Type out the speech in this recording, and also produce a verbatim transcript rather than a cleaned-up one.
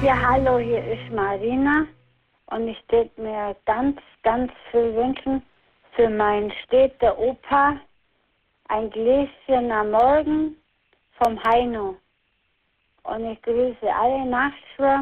Ja, hallo, hier ist Marina und ich würde mir ganz, ganz viel wünschen für meinen Städter Opa ein Gläschen am Morgen vom Heino. Und ich grüße alle Nachtschwärmer.